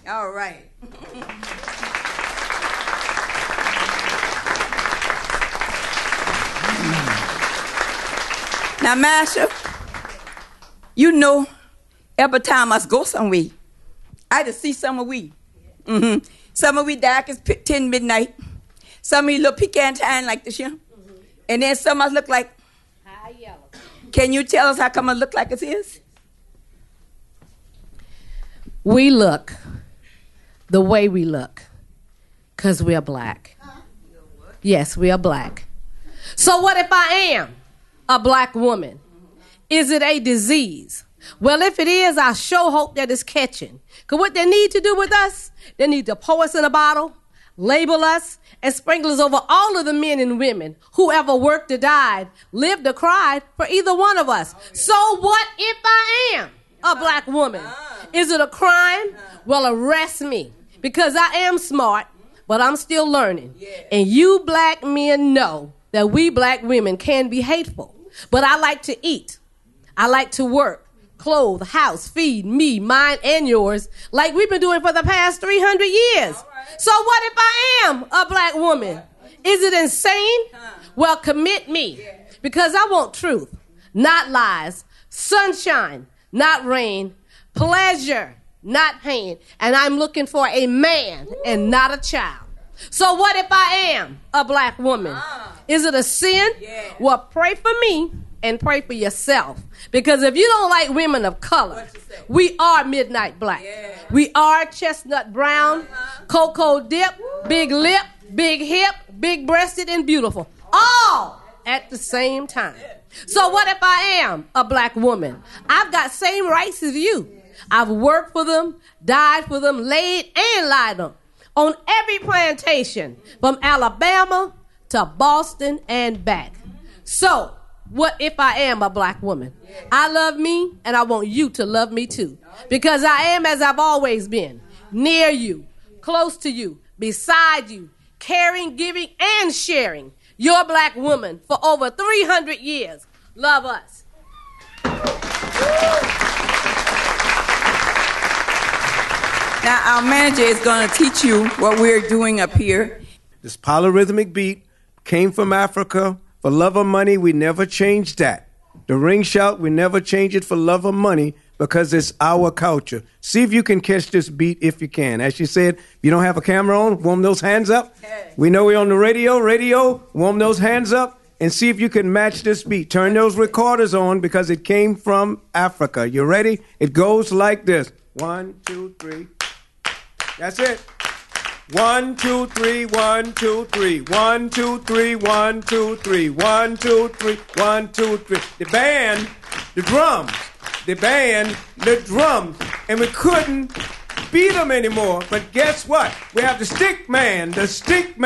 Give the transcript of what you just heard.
All right. Now, Master, you know, every time I go somewhere, I just see some of we. Mm-hmm. Some of we dark as 10 midnight. Some of we look pecan tan like this here. Mm-hmm. And then some of us look like high yellow. Can you tell us how come I look like it is? We look the way we look because we are black. Yes, we are black. So what if I am a black woman? Is it a disease? Well, if it is, I sure hope that it's catching. Because what they need to do with us, they need to pour us in a bottle, label us, and sprinkle us over all of the men and women who ever worked or died, lived or cried for either one of us. So what if I am a black woman? Is it a crime? Well, arrest me. Because I am smart, but I'm still learning. And you black men know that we black women can be hateful. But I like to eat. I like to work, clothe, house, feed me, mine, and yours, like we've been doing for the past 300 years. Right. So what if I am a black woman? Is it insane? Well, commit me. Because I want truth, not lies, sunshine, not rain, pleasure, not pain. And I'm looking for a man and not a child. So what if I am a black woman? Is it a sin? Well, pray for me and pray for yourself. Because if you don't like women of color, we are midnight black. We are chestnut brown, cocoa dip, big lip, big hip, big breasted, and beautiful. All at the same time. So what if I am a black woman? I've got same rights as you. I've worked for them, died for them, laid and lied on every plantation from Alabama to Boston and back. So what if I am a black woman? I love me, and I want you to love me too. Because I am as I've always been, near you, close to you, beside you, caring, giving, and sharing. Your black woman for over 300 years. Love us. Now, our manager is going to teach you what we're doing up here. This polyrhythmic beat came from Africa. For love or money, we never changed that. The ring shout, we never change it for love or money because it's our culture. See if you can catch this beat if you can. As she said, if you don't have a camera on, warm those hands up. We know we're on the radio, warm those hands up and see if you can match this beat. Turn those recorders on because it came from Africa. You ready? It goes like this. 1, 2, 3. That's it. 1, 2, 3, 1, 2, 3. 1, 2, 3, 1, 2, 3. 1, 2, 3, 1, 2, 3. The band, the drums. The band, the drums. And we couldn't beat them anymore. But guess what? We have the stick man.